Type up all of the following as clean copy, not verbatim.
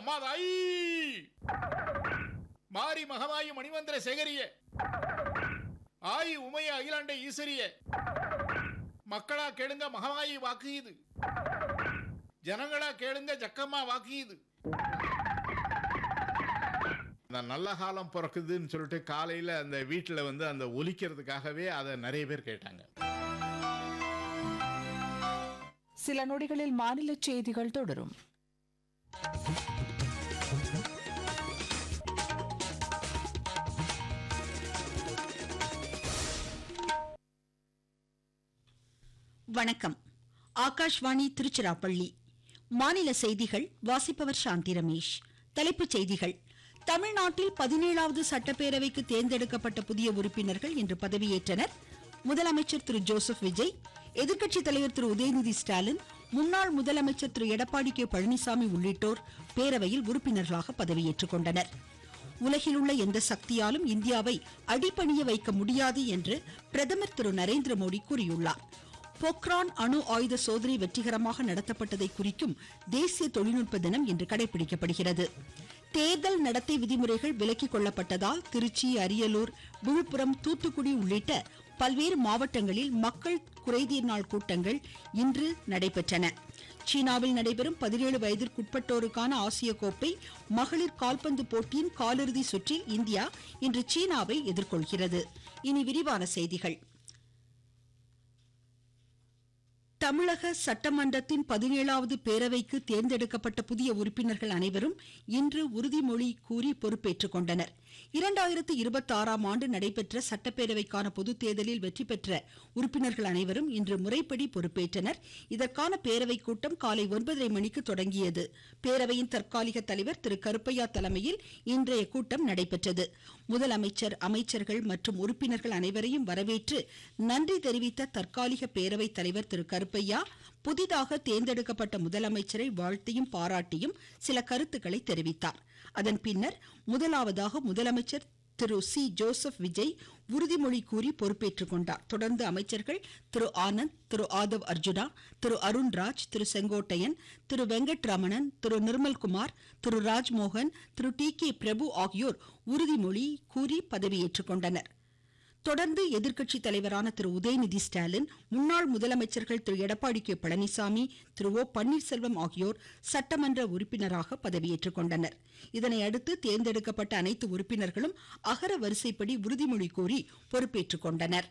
மகாதாயி, மாரி மகமாயி மணிமந்திர சேகரிய, ஆயி உமைய அகிலாண்ட ஈஸ்வரிய, மக்களா கேளுங்க மகமாயி வாக்கு இது, ஜனங்களா கேளுங்க ஜக்கம்மா வாக்கு இது. நல்ல காலம் பிறக்குதுன்னு சொல்லிட்டு காலையில் அந்த வீட்டில் அந்த ஒலிக்கிறதுக்காகவே அதை நிறைய பேர் கேட்டாங்க. சில நொடிகளில் மாநில செய்திகள் தொடரும். வணக்கம். ஆகாஷ்வாணி திருச்சிராப்பள்ளி. மாநில செய்திகள் வாசிப்பவர் சாந்தி ரமேஷ். தலைப்புச் செய்திகள். தமிழ்நாட்டில் 17வது சட்டப்பேரவைக்கு தேர்ந்தெடுக்கப்பட்ட புதிய உறுப்பினர்கள் இன்று பதவியேற்றனர். முதலமைச்சர் திரு ஜோசப் விஜய், எதிர்க்கட்சித் தலைவர் திரு உதயநிதி ஸ்டாலின், முன்னாள் முதலமைச்சர் திரு எடப்பாடி கே பழனிசாமி உள்ளிட்டோர் பேரவையில் உறுப்பினர்களாக பதவியேற்றுக் கொண்டனர். உலகில் உள்ள எந்த சக்தியாலும் இந்தியாவை அடிபணிய வைக்க முடியாது என்று பிரதமர் திரு நரேந்திர மோடி கூறியுள்ளார். பொக்ரான் அணு ஆயுத சோதனை வெற்றிகரமாக நடத்தப்பட்டதை குறிக்கும் தேசிய தொழில்நுட்ப தினம் இன்று கடைபிடிக்கப்படுகிறது. தேர்தல் நடத்தை விதிமுறைகள் விலக்கிக் கொள்ளப்பட்டதால் திருச்சி, அரியலூர், விழுப்புரம், தூத்துக்குடி உள்ளிட்ட பல்வேறு மாவட்டங்களில் மக்கள் குறைதீர் நாள் கூட்டங்கள் இன்று நடைபெற்றன. சீனாவில் நடைபெறும் 17 வயதிற்குட்பட்டோருக்கான ஆசிய கோப்பை மகளிர் கால்பந்து போட்டியின் காலிறுதி சுற்றில் இந்தியா இன்று சீனாவை எதிர்கொள்கிறது. இனி விரிவான செய்திகள். தமிழக சட்டமன்றத்தின் 17வது பேரவைக்கு தேர்ந்தெடுக்கப்பட்ட புதிய உறுப்பினர்கள் அனைவரும் இன்று உறுதிமொழி கூறி பொறுப்பேற்றுக் கொண்டனர். 2026ஆம் ஆண்டு நடைபெற்ற சட்டப்பேரவைக்கான பொதுத் தேர்தலில் வெற்றி பெற்ற உறுப்பினர்கள் அனைவரும் இன்று முறைப்படி பொறுப்பேற்றனர். இதற்கான பேரவைக் கூட்டம் காலை 9:30 மணிக்கு தொடங்கியது. பேரவையின் தற்காலிக தலைவர் திரு கருப்பையா தலைமையில் இன்றைய கூட்டம் நடைபெற்றது. முதலமைச்சர், அமைச்சர்கள் மற்றும் உறுப்பினர்கள் அனைவரையும் வரவேற்று நன்றி தெரிவித்த தற்காலிக பேரவைத் தலைவர் திரு கருப்பையா புதிதாக தேர்ந்தெடுக்கப்பட்ட முதலமைச்சரை வாழ்த்தியும் பாராட்டியும் சில கருத்துக்களை தெரிவித்தார். அதன் பின்னர் முதலாவதாக முதலமைச்சர் திரு சி ஜோசப் விஜய் உறுதிமொழி கூறி பொறுப்பேற்றுக் கொண்டார். தொடர்ந்து அமைச்சர்கள் திரு ஆனந்த், திரு ஆதவ் அர்ஜுனா, திரு அருண்ராஜ், திரு செங்கோட்டையன், திரு வெங்கட்ரமணன், திரு நிர்மல்குமார், திரு ராஜ்மோகன், திரு டி கே பிரபு ஆகியோர் உறுதிமொழி கூறி பதவியேற்றுக் கொண்டனர். தொடர்ந்து எதிர்க்கட்சித் தலைவரான திரு உதயநிதி ஸ்டாலின், முன்னாள் முதலமைச்சர்கள் திரு எடப்பாடி கே பழனிசாமி, திரு ஓ பன்னீர்செல்வம் ஆகியோர் சட்டமன்ற உறுப்பினராக பதவியேற்றுக் கொண்டனர். இதனையடுத்து தேர்ந்தெடுக்கப்பட்ட அனைத்து உறுப்பினர்களும் அகர வரிசைப்படி உறுதிமொழி கூறி பொறுப்பேற்றுக் கொண்டனர்.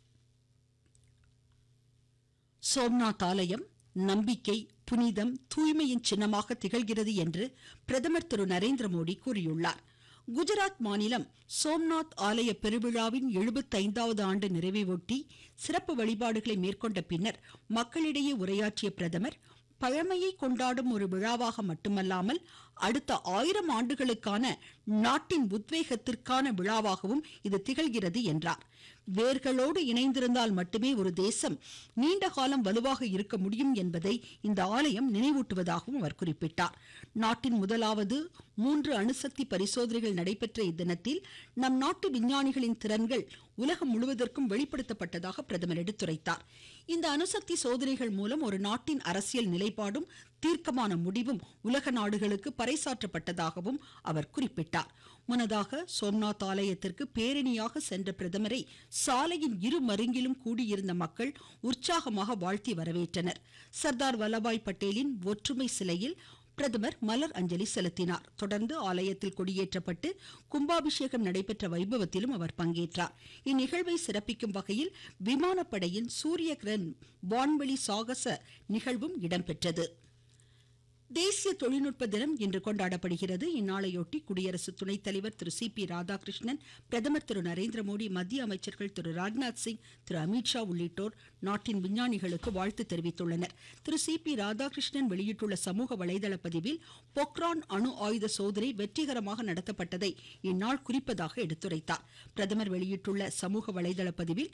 சோம்நாத் ஆலயம் நம்பிக்கை, புனிதம், தூய்மையின் சின்னமாக திகழ்கிறது என்று பிரதமர் திரு நரேந்திர மோடி கூறியுள்ளார். குஜராத் மாநிலம் சோம்நாத் ஆலய பெருவிழாவின் 75வது ஆண்டு நிறைவையொட்டி சிறப்பு வழிபாடுகளை மேற்கொண்ட பின்னர் மக்களிடையே உரையாற்றிய பிரதமர், பழமையை கொண்டாடும் ஒரு விழாவாக மட்டுமல்லாமல் அடுத்த 1000 ஆண்டுகளுக்கான நாட்டின் உத்வேகத்திற்கான விழாவாகவும் இது திகழ்கிறது என்றார். வேர்களோடு இணைந்திருந்தால் மட்டுமே ஒரு தேசம் நீண்ட காலம் வலுவாக இருக்க முடியும் என்பதை இந்த ஆலயம் நினைவூட்டுவதாகவும் அவர் குறிப்பிட்டார். நாட்டின் முதலாவது 3 அணுசக்தி பரிசோதனைகள் நடைபெற்ற இத்தினத்தில் நம் நாட்டு விஞ்ஞானிகளின் திறன்கள் உலகம் முழுவதற்கும் வெளிப்படுத்தப்பட்டதாக பிரதமர் எடுத்துரைத்தார். இந்த அணுசக்தி சோதனைகள் மூலம் ஒரு நாட்டின் அரசியல் நிலைப்பாடும் தீர்க்கமான முடிவும் உலக நாடுகளுக்கு பறைசாற்றப்பட்டதாகவும் அவர் குறிப்பிட்டார். முன்னதாக சோம்நாத் ஆலயத்திற்கு பேரணியாக சென்ற பிரதமரை சாலையின் இரு மருங்கிலும் கூடியிருந்த மக்கள் உற்சாகமாக வாழ்த்தி வரவேற்றனர். சர்தார் வல்லபாய் பட்டேலின் ஒற்றுமை சிலையில் பிரதமர் மலர் அஞ்சலி செலுத்தினார். தொடர்ந்து ஆலயத்தில் கொடியேற்றப்பட்டு கும்பாபிஷேகம் நடைபெற்ற வைபவத்திலும் அவர் பங்கேற்றார். இந்நிகழ்வை சிறப்பிக்கும் வகையில் விமானப்படையின் சூரிய கிரண் வான்வெளி சாகச நிகழ்வும் இடம்பெற்றது. தேசிய தொழில்நுட்ப தினம் இன்று கொண்டாடப்படுகிறது. இந்நாளையொட்டி குடியரசு துணைத் தலைவர் திரு சி பி ராதாகிருஷ்ணன், பிரதமர் திரு நரேந்திர மோடி, மத்திய அமைச்சர்கள் திரு ராஜ்நாத் சிங், திரு அமித்ஷா உள்ளிட்டோர் நாட்டின் விஞ்ஞானிகளுக்கு வாழ்த்து தெரிவித்துள்ளனர். திரு சி பி ராதாகிருஷ்ணன் வெளியிட்டுள்ள சமூக வலைதள பதிவில், பொக்ரான் அணு ஆயுத சோதனை வெற்றிகரமாக நடத்தப்பட்டதை இந்நாள் குறிப்பதாக எடுத்துரைத்தார். பிரதமர் வெளியிட்டுள்ள சமூக வலைதள பதிவில்,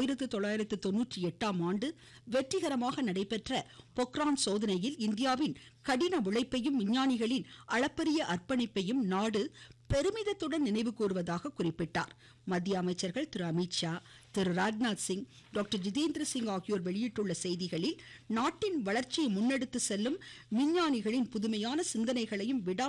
1998ஆம் ஆண்டு வெற்றிகரமாக நடைபெற்ற பொக்ரான் சோதனையில் இந்தியாவின் கடின உழைப்பையும் விஞ்ஞானிகளின் அளப்பரிய அர்ப்பணிப்பையும் நாடு பெருமிதத்துடன் நினைவு கூறுவதாக குறிப்பிட்டார். மத்திய அமைச்சர்கள் திரு அமித்ஷா, திரு ராஜ்நாத் சிங், டாக்டர் ஜிதேந்திர சிங் ஆகியோர் வெளியிட்டுள்ள செய்திகளில், நாட்டின் வளர்ச்சியை முன்னெடுத்து செல்லும் விஞ்ஞானிகளின் புதுமையான சிந்தனைகளையும் விடா